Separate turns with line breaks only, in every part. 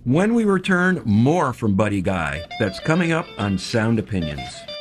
When we return, more from Buddy Guy. That's coming up on Sound Opinions.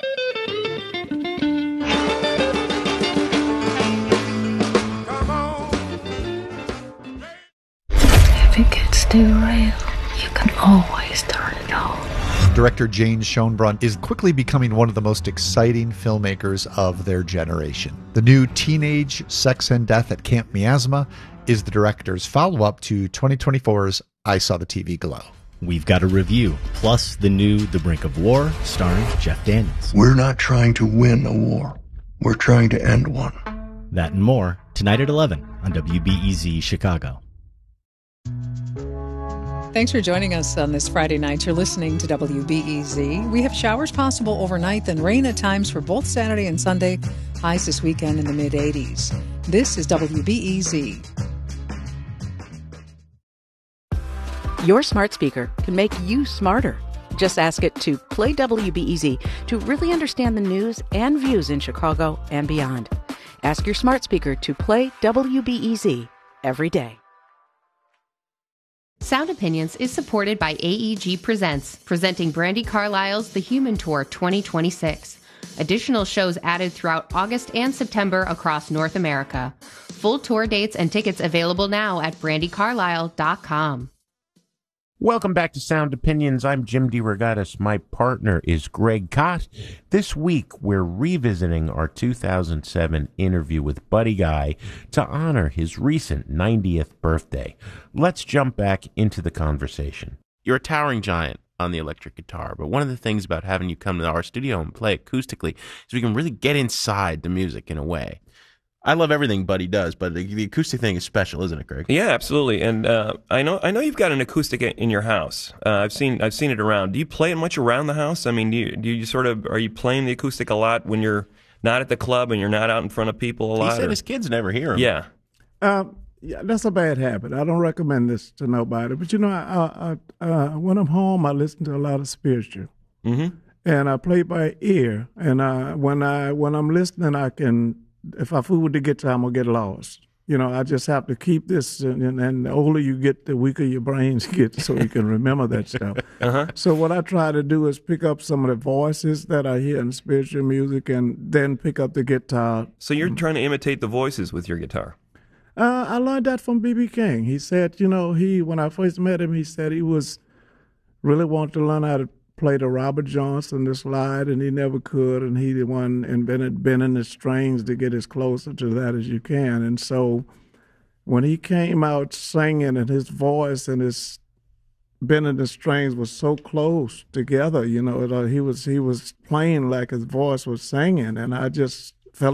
If it gets too real, you can always turn it off.
Director Jane Schoenbrunn is quickly becoming one of the most exciting filmmakers of their generation. The new Teenage Sex and Death at Camp Miasma is the director's follow-up to 2024's I Saw the TV Glow.
We've got a review, plus the new The Brink of War, starring Jeff Daniels.
We're not trying to win a war. We're trying to end one.
That and more, tonight at 11 on WBEZ Chicago.
Thanks for joining us on this Friday night. You're listening to WBEZ. We have showers possible overnight, then rain at times for both Saturday and Sunday. Highs this weekend in the mid-80s. This is WBEZ.
Your smart speaker can make you smarter. Just ask it to play WBEZ to really understand the news and views in Chicago and beyond. Ask your smart speaker to play WBEZ every day.
Sound Opinions is supported by AEG Presents, presenting Brandi Carlile's The Human Tour 2026. Additional shows added throughout August and September across North America. Full tour dates and tickets available now at brandicarlisle.com.
Welcome back to Sound Opinions. I'm Jim DeRogatis. My partner is Greg Kot. This week, we're revisiting our 2007 interview with Buddy Guy to honor his recent 90th birthday. Let's jump back into the conversation. You're a towering giant on the electric guitar, but one of the things about having you come to our studio and play acoustically is we can really get inside the music in a way. I love everything Buddy does, but the acoustic thing is special, isn't it, Greg?
Yeah, absolutely. And I know you've got an acoustic in your house. I've seen it around. Do you play it much around the house? I mean, do you sort of, are you playing the acoustic a lot when you're not at the club and you're not out in front of people a lot?
He said his kids never hear him.
Yeah.
Yeah, that's a bad habit. I don't recommend this to nobody. But when I'm home, I listen to a lot of spiritual, and I play by ear. And when I'm listening, I can. If I fool with the guitar, I'm going to get lost. I just have to keep this, and the older you get, the weaker your brains get, so you can remember that stuff. So what I try to do is pick up some of the voices that I hear in spiritual music and then pick up the guitar.
So you're trying to imitate the voices with your guitar?
I learned that from B.B. King. He said, when I first met him, he said he was really wanted to learn how to play the Robert Johnson, the slide, and he never could, and he the one invented bending the strings to get as closer to that as you can. And so when he came out singing, and his voice and his bending the strings was so close together, he was playing like his voice was singing, and I just